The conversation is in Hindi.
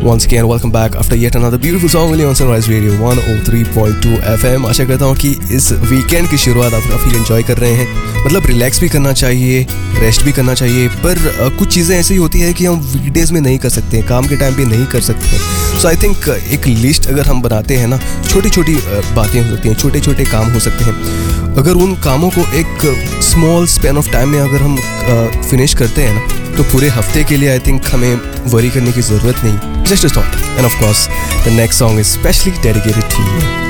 Once again, welcome back after yet another beautiful song only on Sunrise Radio 103.2 FM। आशा करता हूँ कि इस वीकेंड की शुरुआत आप काफ़ी एंजॉय कर रहे हैं। मतलब रिलैक्स भी करना चाहिए, रेस्ट भी करना चाहिए, पर कुछ चीज़ें ऐसी होती है कि हम वीकडेज़ में नहीं कर सकते हैं, काम के टाइम पे नहीं कर सकते। सो आई थिंक एक लिस्ट अगर हम बनाते हैं ना, छोटी छोटी बातें हो सकती हैं, छोटे छोटे काम हो सकते हैं। अगर उन कामों को एक स्मॉल स्पैन ऑफ टाइम में अगर हम फिनिश करते हैं ना, तो पूरे हफ्ते के लिए आई थिंक हमें वरी करने की ज़रूरत नहीं। Just a thought, and of course, the next song is specially dedicated to you.